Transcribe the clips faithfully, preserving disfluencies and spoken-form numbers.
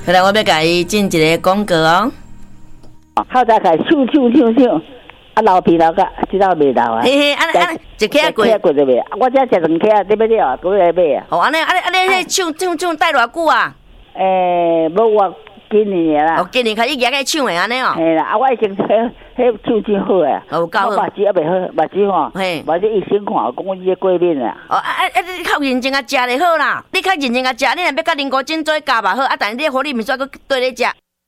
后来我要甲伊进一个广告哦。 靠在开唱唱唱唱，啊老皮老个，知道未老啊？ 嘿嘿，安尼安尼，一客过， 一客过就未。我只食两客，对不对啊？过来买啊。 哦，安尼安尼安尼，迄唱唱唱待偌久啊？ 诶，无我今年啦。 哦，今年开始举个唱的安尼哦。 嘿啦，啊，我已经迄迄唱真好诶。 哦，够好。 目睭还未好，目睭吼。嘿。目睭医生看，讲我这过敏啦。 哦，啊啊啊！你较认真啊食就好啦。你较认真啊食，你若要甲林国珍做加嘛好，啊，但是你互你面煞佫对咧食。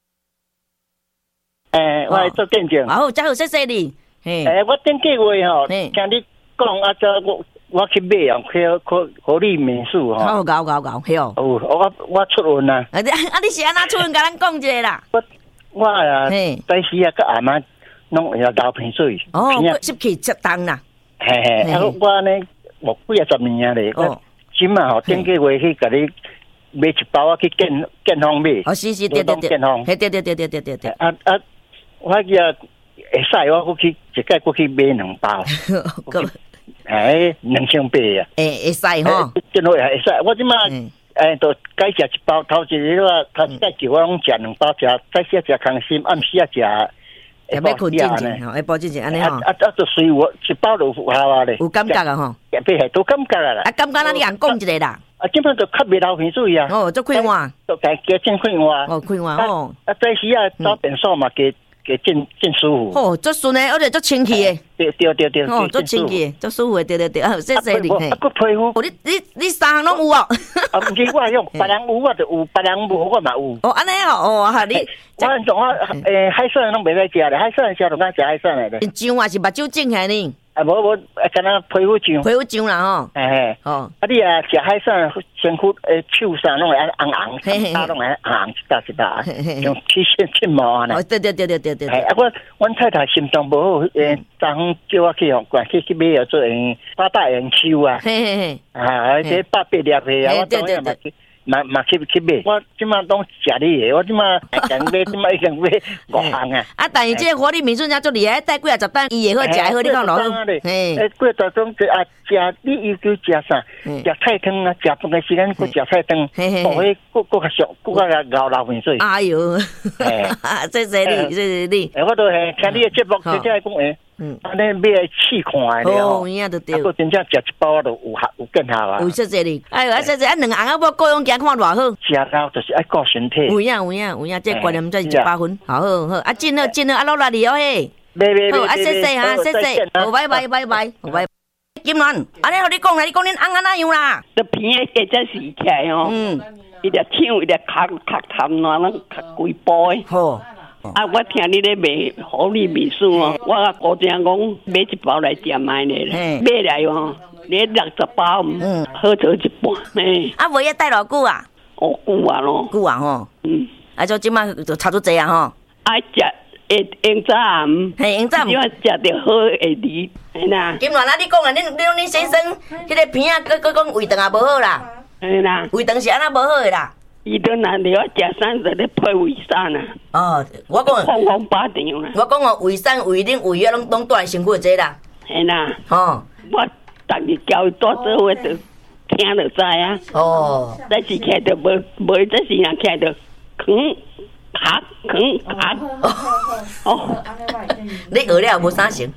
诶，我来做见证。 好，真好，谢谢你。 诶，我顶几月吼，听你讲啊，这我我去买啊，去去合理民宿吼。 好，搞搞搞，嘿哦。 哦，我我出运啊。 啊，你啊，你是安怎出运？甲咱讲一下啦。 我我啊，在时啊，甲阿妈弄要流鼻水。 哦，湿气湿重啦。 嘿嘿，啊，我呢，我几啊十年啊咧。哦。今嘛吼，顶几月去甲你买一包啊，去健健康买。 哦，是是，对对对。健康。嘿，对对对对对对对。 啊啊！我个会使，我过去一届过去买两包，哎，两千八啊！ 会会使吼， 真好会使。我即马诶，都改食一包，头一日我头一届叫我拢食两包，食早时食康心，暗时啊食。 要要困进去，吼，要保进去安尼吼。 啊啊，就随我一包就有效啊咧。 有感觉啊吼， 对系都感觉啊啦。 啊，感觉咱你人讲一个啦。 啊，基本就较袂流鼻水啊。 哦，做开换， 就加加正开换。 哦，开换哦。 啊，早时啊早便所嘛加。给真真舒服。 哦，足顺诶，而且足清气诶。 对对对对。 哦，足清气，足舒服诶，对对对。谢谢你。 啊，个皮肤。 哦，你你你三项拢有哦。 啊，唔是我用，别人有我就有，别人无我嘛有。 哦，安尼哦，哦，哈你。 我从我诶海鲜拢袂使食咧，海鲜食就敢食海鲜来咧。 酱还是目睭整起呢？ 啊，无无，敢若皮肤酱。 皮肤酱啦吼。 嘿。哦。啊，你啊食海鲜，身躯诶手上拢会红红，手拢会红红一搭一搭，用起线起毛啊。 哦，对对对对对对。 啊，我阮太太心脏无好，诶，昨昏叫我去哦，赶去去买药做诶，八百元抽啊。 嘿嘿嘿。 啊，这八百粒的啊，我当然嘛去，嘛嘛去去买。我即马拢食你诶，我即马讲买，即马已经买五项啊。 啊，但是这个活力民宿人足厉害，带几啊十单，伊会好，食会好，你看老好。 嘿，诶，几啊十种啊，食你要求食啥？食菜汤啊，食饭诶时间，佫食菜汤，哦，迄佫佫较俗，佫较熬流鼻水。 哎呦，谢谢你，谢谢你。 诶，我都系听你诶节目，真正讲诶。嗯，安尼买来试看诶哦，有影都对。 啊，真正食一包都有效，有更效啊。 有谢谢你，哎呦，谢谢，啊，两红啊，要各样行看偌好。 食到就是爱顾身体。 有影有影有影，这观念才是一百分，好好好，啊，真好真好，啊，落力哦嘿。好，啊，谢谢哈，谢谢，好，拜拜拜拜，好拜。金銮，安尼互你讲啦，你讲恁红安怎样啦？ 这片诶，加只洗起来哦，嗯，伊个唱，伊个咳咳痰啊，拢咳规包诶。好。啊！我听你咧卖好利民宿哦，我啊古正讲买一包来点买咧，买来哦，你六十包，嗯，好做一半，嘿。 啊，无要带偌久啊？ 哦，久啊咯， 久啊吼。嗯，啊，就即摆就差不多这啊吼。 啊，食会用早暗， 嘿，用早暗， 因为食着好会离，嘿啦。 金銮啊，你讲啊，恁恁恁先生，迄个片啊，佮佮讲胃肠也无好啦， 嘿啦， 胃肠是安那无好诶啦。 伊都拿着我食啥就咧配胃散啊！ 哦，我讲方方八场啦。 我讲哦，胃散、胃恁胃啊，拢拢带身躯这啦。 系啦。 哦， 我逐日交伊带做伙，就听就知啊。哦。但是起来就无无，这时人起来就吭卡吭卡。哦。 你学了无啥成？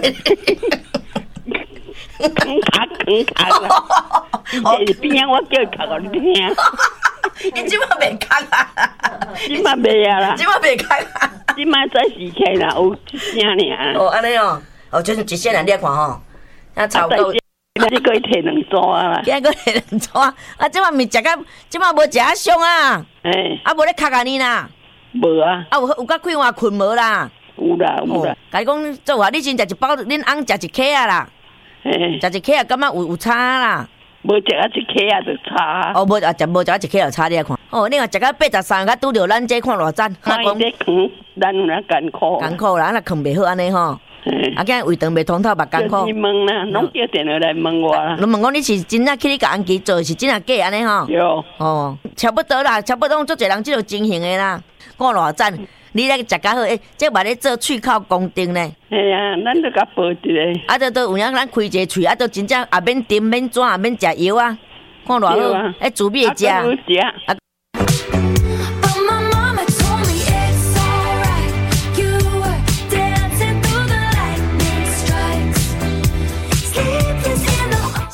吭卡吭卡啦！伊边我叫伊卡互你听。 你即马袂卡啊？ 即马袂啊啦！ 即马袂卡啊！ 即马早时起啦，有一声尔。 哦，安尼哦，哦，就是一声来你看吼，啊，差不多。 你可以摕两撮啦。 今个摕两撮，啊，即马咪食甲，即马无食啊伤啊。诶。啊，无咧卡安尼啦。 无啊。 啊，有有甲开换困无啦？ 有啦有啦。 甲伊讲做啊，你先食一包，恁翁食一克啊啦。诶。食一克啊，感觉有有差啦。 无食啊一克啊就差。 哦，无啊，食无食啊一克就差，你来看。哦，你若食到八十三，甲拄着咱这看偌赞。 我讲这扛，咱有哪艰苦？ 艰苦啦，那扛袂好安尼吼。啊，今胃肠袂通透，目艰苦。 你问啦，拢叫电话来问我啦。 你问我你是真正去你甲安琪做，是真正假安尼吼？ 有。 哦，差不多啦，差不多足侪人即种情形的啦。看偌赞，你咧食较好，诶，这嘛咧做喙口功能呢。 系啊，咱都甲报一个。 啊，都都有影，咱开一个喙，啊，都真正也免甜免怎，也免食药啊。看偌好，诶，自己会食。 啊。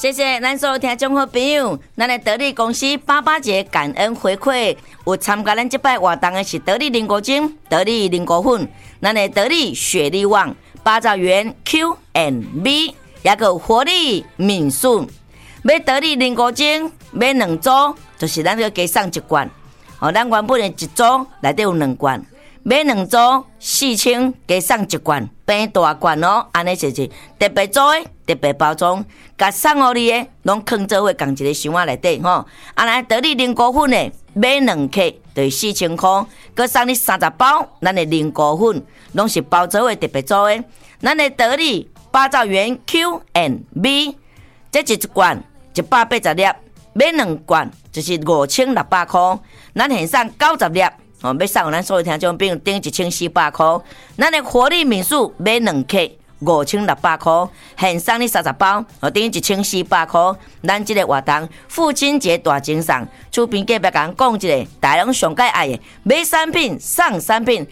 谢谢咱所有听众好朋友，咱的得力公司八八节感恩回馈，有参加咱这摆活动的是得力灵果精、得力灵果粉，咱的得力雪力旺、八兆元 Q and B， 也有活力敏顺。买得力灵果精买两组，就是咱个加送一罐。哦，咱原本的一组内底有两罐。买两组四千，加送一罐，变大罐哦。安尼就是特别做的，特别包装，甲送互你的，拢放做伙共一个箱仔内底吼。啊，来得力零果粉的，买两克就是四千块，佮送你三十包，咱的零果粉拢是包做伙特别做的。咱的得力八兆元 Q and B， 这一罐一百八十粒，买两罐就是五千六百块，咱现送九十粒。哦，要送咱所有听众朋友顶一千四百块，咱的活力民宿买两克五千六百块，现送你三十包，哦，顶一千四百块。咱这个活动父亲节大精送，厝边隔壁甲人讲一个，大家拢上介爱的，买产品送产品。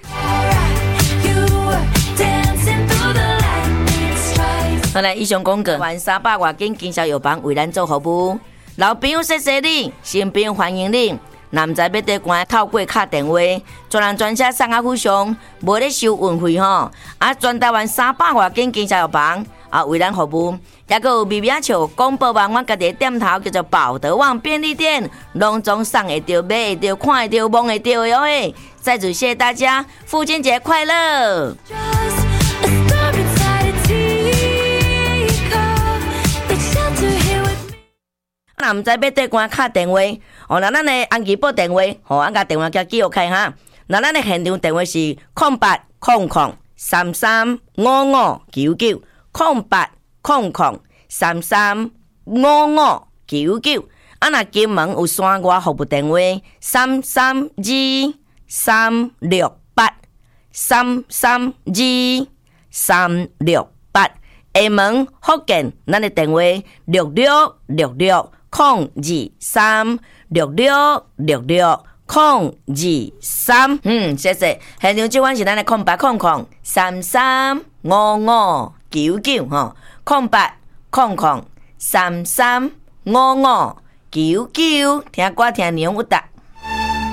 好来，以上广告，万三百外间经销药房为咱做服务，老朋友谢谢你，新朋友欢迎你。若毋知要伫关透过敲电话，专人专车送啊附上，无咧收运费吼。啊，全台湾三百外间经销药房啊，为咱服务。也个有米米笑广播网，我家己的店头叫做宝德旺便利店，拢总送会到、买会到、看会到、摸会到哟嘿。再次谢谢大家，父亲节快乐！若毋知要对关敲电话，哦，那咱的安吉报电话，吼，俺甲电话叫记录开哈。那咱的现场电话是空八空空三三五五九九，空八空空三三五五九九。啊，若金门有山外服务电话三三二三六八三三二三六八。厦门福建，咱的电话六六六六。空二三六六六六空二三，嗯，谢谢。现场这款是咱的空八空空三三五五九九吼，空八空空三三五五九九，听歌听内容有答。